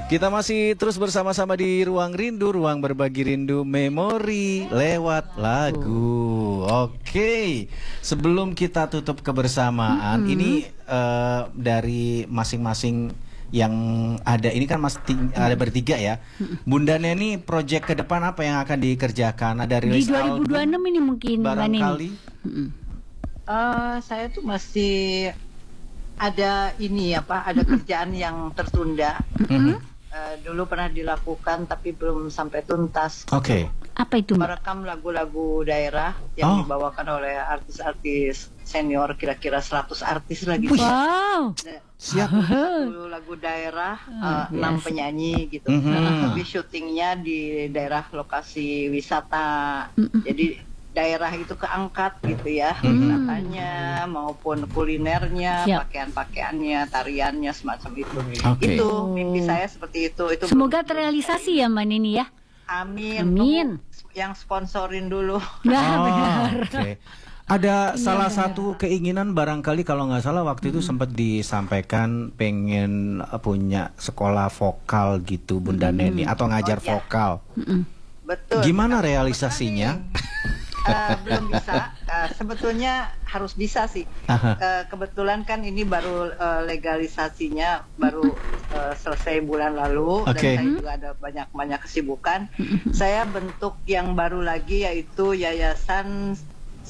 Kita masih terus bersama-sama di Ruang Rindu, ruang berbagi rindu memori lewat lagu. Oke, sebelum kita tutup kebersamaan, ini dari masing-masing yang ada, ini kan ada bertiga ya. Bunda Neni, proyek ke depan apa yang akan dikerjakan? Ada rilis di 2026 ini mungkin barangkali? Saya tuh masih ada ada kerjaan yang tertunda. Dulu pernah dilakukan tapi belum sampai tuntas. Oke. Apa itu? Merekam lagu-lagu daerah yang dibawakan oleh artis-artis senior, kira-kira 100 artis lagi. Wow. Siap. Lagu daerah, 6 penyanyi gitu. Tapi syutingnya di daerah lokasi wisata. Jadi daerah itu keangkat gitu ya, wisatanya maupun kulinernya, pakaian-pakaiannya, tariannya, semacam itu. Itu mimpi saya seperti itu. Semoga terrealisasi ya Mbak Neni ya. Amin. Amin. Yang sponsorin dulu. Benar. Okay. Ada salah satu keinginan barangkali kalau nggak salah waktu itu sempat disampaikan pengen punya sekolah vokal gitu Bunda Neni atau ngajar vokal. Betul. Gimana realisasinya? Belum bisa. Sebetulnya harus bisa sih. Kebetulan kan ini baru legalisasinya baru selesai bulan lalu, dan saya juga ada banyak kesibukan. Saya bentuk yang baru lagi yaitu Yayasan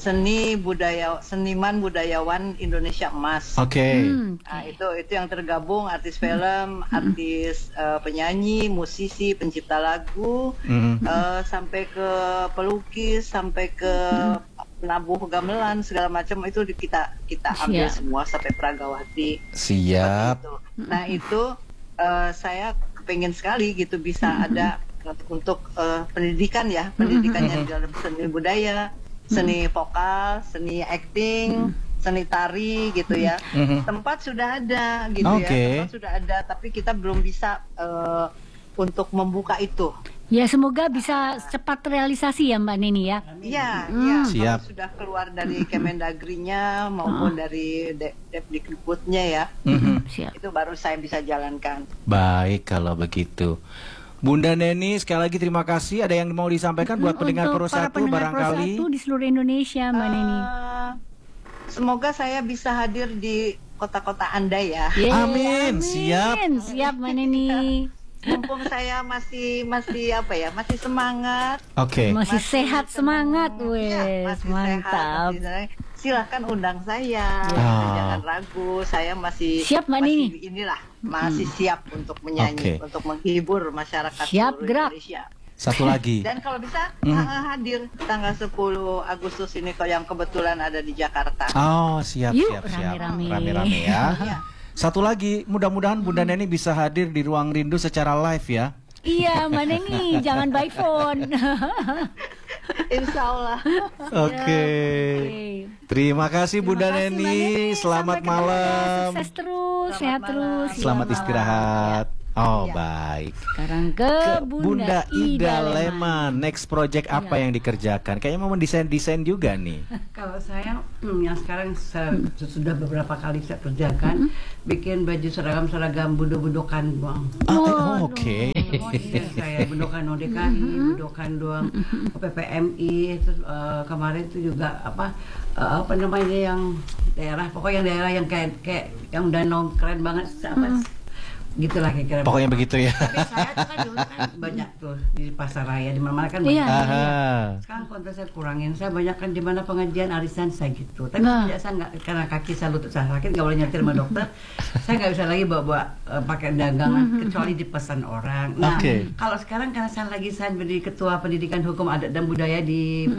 Seniman Budayawan Indonesia Emas. Nah, itu yang tergabung artis film, artis penyanyi, musisi, pencipta lagu, sampai ke pelukis, sampai ke penabuh gamelan, segala macam itu kita ambil semua sampai Pragawati. Siap. Nah itu saya kepengen sekali gitu bisa ada untuk pendidikan ya, pendidikannya di dalam seni budaya, seni vokal, seni acting, seni tari gitu ya. Tempat sudah ada gitu ya, tempat sudah ada, tapi kita belum bisa untuk membuka itu. Ya semoga bisa cepat realisasi ya Mbak Neni ya. Iya, siap. Kalau sudah keluar dari Kemendagri-nya maupun dari Depdikbudnya ya, itu baru saya bisa jalankan. Baik kalau begitu. Bunda Neni, sekali lagi terima kasih. Ada yang mau disampaikan buat pendengar Pro 1 barangkali? Pro 1 di seluruh Indonesia, Mbak Neni. Semoga saya bisa hadir di kota-kota Anda ya. Amin. Siap Mbak Neni. Mumpung saya masih semangat. Masih sehat semangat, mantap. Silahkan undang saya. Jangan ragu, saya masih siap Mbak Neni. Masih siap untuk menyanyi, untuk menghibur masyarakat siap gerak. Indonesia. Satu lagi. Dan kalau bisa hadir tanggal 10 Agustus ini yang kebetulan ada di Jakarta. Siap. Rame-rame ya. Satu lagi, mudah-mudahan Bunda Neni bisa hadir di Ruang Rindu secara live ya. Iya, Mbak Neni, jangan by phone. Insya Allah. Oke. Terima kasih Bunda Neni. Selamat malam. Sukses terus, sehat terus. Selamat istirahat. Baik. Sekarang ke Bunda Ida Leman. Next project apa yang dikerjakan? Kayaknya mau mendesain juga nih. Kalau saya yang sekarang sudah beberapa kali saya kerjakan, bikin baju seragam budo-budokan doang. Oke. Saya budokan ODKI, budokan doang PPMI. Terus kemarin itu juga apa namanya yang daerah, pokoknya yang daerah yang kayak yang danau keren banget gitulah kira-kira. Pokoknya begitu ya. Tapi saya kan dulu kan banyak tuh di pasar raya, di mana-mana kan banyak. Sekarang konten saya kurangin, saya banyak kan di mana pengajian arisan saya gitu. Tapi sejak saya nggak, karena kaki saya lutut saya sakit, nggak boleh nyetir sama dokter, saya nggak bisa lagi bawa pakai dagangan kecuali dipesan orang. Nah, kalau sekarang karena saya jadi ketua pendidikan hukum adat dan budaya di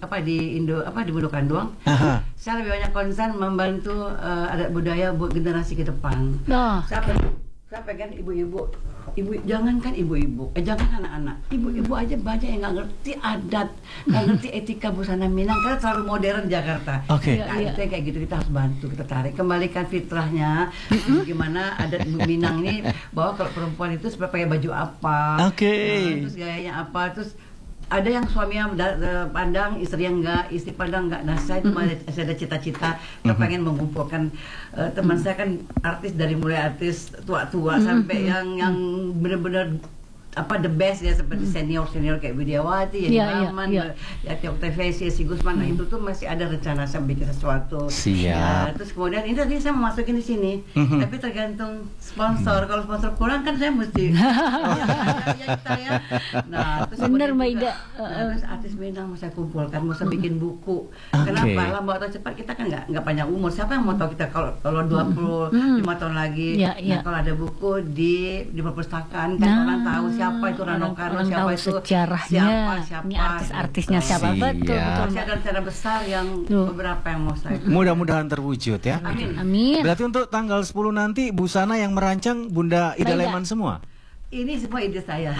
di Budokan doang. Saya lebih banyak konsen membantu adat budaya buat generasi ke depan. Saya pengen ibu-ibu, jangankan ibu-ibu, jangan anak-anak, ibu-ibu aja banyak yang nggak ngerti adat, nggak ngerti etika busana Minang karena terlalu modern Jakarta. Itu kayak gitu kita harus bantu, kita tarik, kembalikan fitrahnya, gimana adat Minang ini, bahwa kalau perempuan itu seperti pakai baju apa, terus gayanya apa, terus ada yang suaminya pandang, istri yang enggak, istri pandang enggak. Nah, saya ada cita-cita, saya pengen mengumpulkan teman saya kan artis dari mulai artis tua-tua sampai yang benar-benar the best ya, seperti senior kayak Widiawati, Rahman, Yati Oktavesi, si Gusman. Nah, itu tuh masih ada rencana saya bikin sesuatu. Siap. Terus kemudian ini tadi saya mau masukin di sini, tapi tergantung sponsor. Kalau sponsor kurang kan saya mesti ya. Nah, terus bener Mbak Ida. Terus artis Minang mau saya kumpulkan, mau saya bikin buku. Kenapa? Lambat atau cepat kita kan nggak panjang umur. Siapa yang mau tahu kita kalau 25 tahun lagi? Nah, kalau ada buku di perpustakaan kan orang tahu siapa itu Rano Karno, siapa itu sejarahnya, siapa ini artis-artisnya siapa. Betul. Masih ada rencana besar yang beberapa yang mau saya. Mudah-mudahan terwujud ya. Amin. Berarti untuk tanggal 10 nanti busana yang merancang Bunda Ida Leman semua? Ini semua ide saya.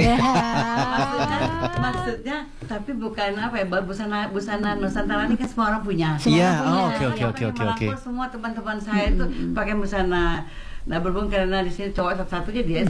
maksudnya tapi bukan busana Nusantara ini kan semua orang punya. Iya, oke. Semua teman-teman saya itu pakai busana. Nah, berhubung karena di sini cowok satu-satunya dia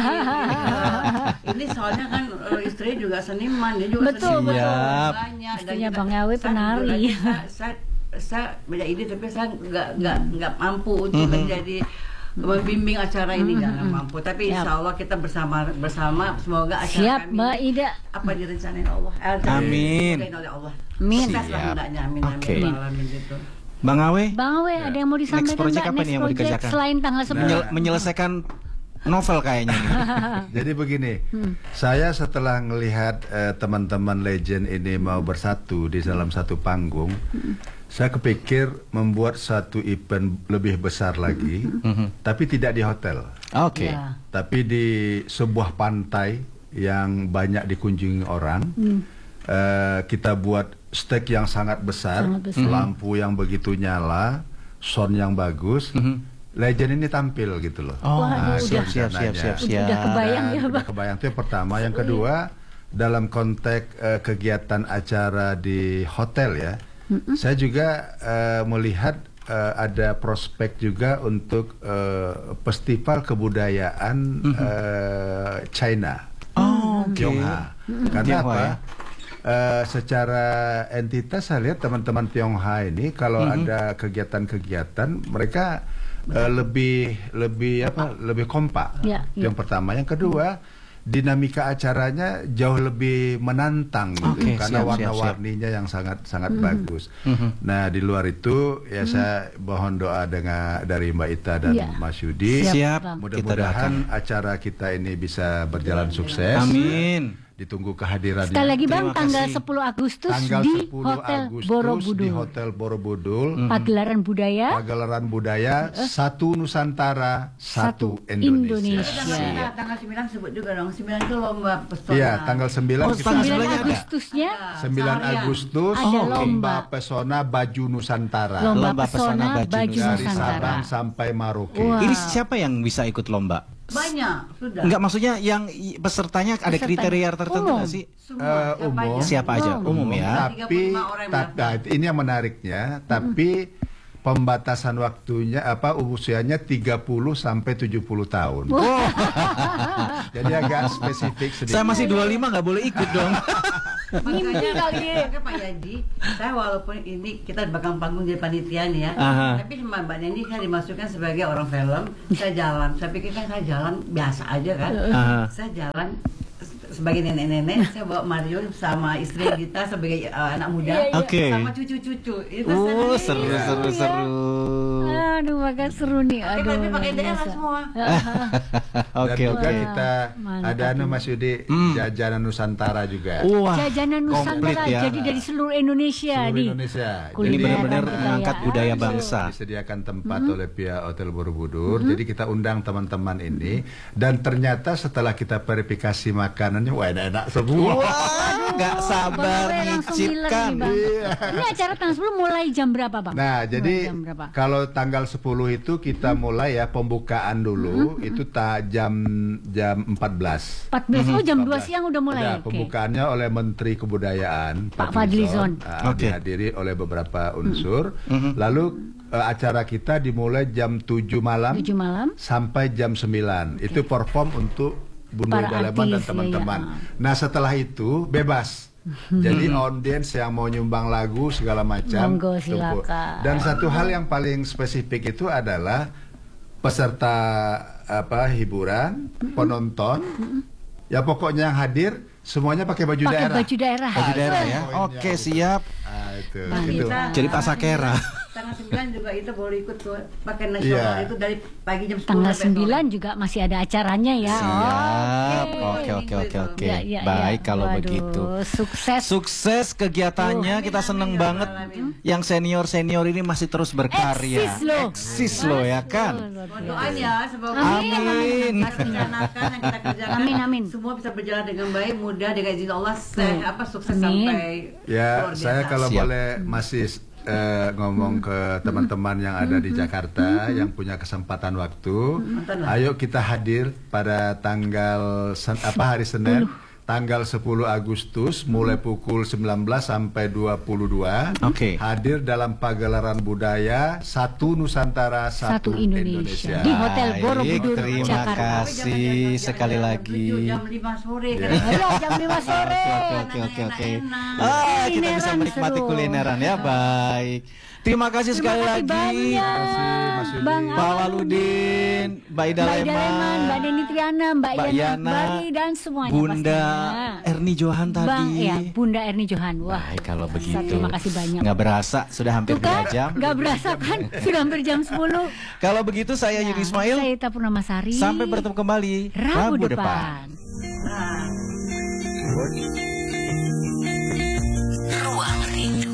ini soalnya kan istri juga seniman, dia juga seniman banyak. Istrinya Bang Awe penari. Saya banyak ide tapi saya nggak mampu untuk menjadi membimbing acara ini, nggak mampu. Tapi insya Allah kita bersama semoga acara kami Mbak Ida apa direncanain Allah. Amin. Oleh Allah. Amin. Amin gitu. Bang Awe, ada yang mau disampaikan next Mbak? apa nih yang mau dikerjakan? Selain tanggal 10. Menyelesaikan novel kayaknya. Jadi begini, saya setelah melihat teman-teman legend ini mau bersatu di dalam satu panggung, saya kepikir membuat satu event lebih besar lagi, tapi tidak di hotel. Oke. Tapi di sebuah pantai yang banyak dikunjungi orang. Kita buat stage yang sangat besar, lampu yang begitu nyala, sound yang bagus. Legend ini tampil gitu loh. Siap. Udah kebayang ya, Bang. Udah kebayang, itu yang pertama. Yang kedua, dalam konteks kegiatan acara di hotel ya, saya juga melihat ada prospek juga untuk festival kebudayaan China, Tionghoa. Karena apa? Secara entitas saya lihat teman-teman Tionghoa ini kalau ada kegiatan-kegiatan mereka lebih kompak. Yang pertama, yang kedua dinamika acaranya jauh lebih menantang gitu, karena warna-warninya yang sangat bagus. Nah, di luar itu ya saya mohon doa dari Mbak Ita dan Mas Yudi. Mudah-mudahan acara kita ini bisa berjalan sukses. Amin. Ditunggu kehadirannya. Sekali lagi Bang, tanggal 10 Agustus di Hotel Borobudur. Pagelaran budaya, satu Nusantara, satu Indonesia. Tanggal 9 sebut juga dong. 9 itu lomba pesona. Iya, tanggal 9 kita 9 Agustusnya 9 Agustus lomba pesona baju Nusantara. Lomba pesona baju dari Nusantara. Sabang sampai Maroke. Ini siapa yang bisa ikut lomba? Banyak, sudah. Enggak, maksudnya yang pesertanya ada kriteria tertentu nggak sih? Umum. Siapa aja? Umum ya. Tapi ini yang menariknya, tapi pembatasan waktunya usianya 30 sampai 70 tahun. Jadi agak spesifik sedikit. Saya masih 25 nggak boleh ikut dong. Makanya Pak Yadi, saya walaupun ini kita bakal panggung jadi panitia nih ya, tapi sama Mbak Neni kan dimasukkan sebagai orang film, saya jalan. Saya pikir kan saya jalan biasa aja kan. Saya jalan sebagai nenek-nenek, saya bawa Mario sama istri kita sebagai anak muda, sama cucu-cucu. Itu seru. Aduh, makan seru nih. Aduh, tapi pakai daerah semua. Oke. Kita ada Mas Yudi, jajanan Nusantara juga. Jajanan Nusantara, jadi dari seluruh Indonesia. Jadi benar-benar mengangkat budaya bangsa. Disediakan tempat oleh pihak Hotel Borobudur. Jadi kita undang teman-teman ini, dan ternyata setelah kita verifikasi makanannya, wah enak-enak semua. Nggak sabar nyicipkan. Ini acara tanggal 10 mulai jam berapa, Bang? Nah, jadi kalau tanggal 10 itu kita mulai ya pembukaan dulu, itu jam 14. 14, jam 2 siang udah mulai. Pembukaannya oleh Menteri Kebudayaan Pak Fadlizon. Dihadiri oleh beberapa unsur. Lalu acara kita dimulai jam 7 malam sampai jam 9. Itu perform untuk Bunda Para Daleman dan artis, teman-teman. iya. Nah setelah itu bebas. Jadi audiens yang mau nyumbang lagu segala macam. Monggo, cukup. silakan. Dan satu hal yang paling spesifik itu adalah peserta hiburan, penonton, ya pokoknya yang hadir semuanya pakai baju Pakai daerah. baju daerah. Baju daerah ya. Poinnya. Oke, siap. Itu. Nah, Itu. Jadi pasakera. Tanggal 9 juga itu boleh ikut tuh pakai nasional Iya. itu dari pagi jam 10 Tanggal sampai sore. 9 juga masih ada acaranya ya. Siap. Oke. Oke. Ya, ya, Baik ya. kalau Waduh, begitu. Sukses. Sukses kegiatannya, kita seneng banget. Yang senior ini masih terus berkarya. Eksis loh ya kan. Doanya semoga Amin. yang kita rencanakan, yang kita kerjakan, Amin. semua bisa berjalan dengan baik, mudah dengan izin Allah, sukses Amin. sampai Ya, luar biasa. saya kalau Siap. boleh masih ngomong ke teman-teman yang ada di Jakarta yang punya kesempatan waktu, ayo kita hadir pada tanggal hari Senin, tanggal 10 Agustus mulai pukul 19 sampai 22. Oke. Hadir dalam pagelaran budaya Satu Nusantara, Satu Indonesia. Di Hotel Baik, Borobudur, terima Jakarta. kasih sekali lagi. Jam 5 sore kan. Ayo jam 5 sore. Oke. Enak-enak. Kita bisa Kulineran menikmati seru. kulineran ya. Baik. Terima kasih sekali Terima kasih lagi. banyak. Mas Yudi. Bang Pak Waludin, Mbak Ida Mbak Ida Leman, Leman, Mbak Deni Triana, Mbak Mbak Yana Yana, Akbari dan semuanya Bunda pastinya. Erni Johan tadi. Bang, ya, Bunda Erni Johan. Wah, Baik kalau dasar, begitu. terima kasih banyak. Nggak berasa sudah hampir Tuh kan, 2 jam. nggak berasa kan? Sudah hampir jam 10. Kalau begitu saya Yudi Ismail. Saya Ita Purnamasari. Sampai bertemu kembali Rabu depan. Ruang Rindu.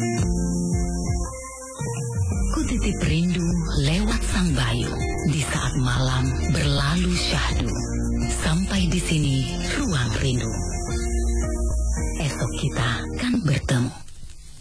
Ku titip rindu lewat sang bayu di saat malam berlalu syahdu. Sampai di sini Ruang Rindu. Esok kita kan bertemu.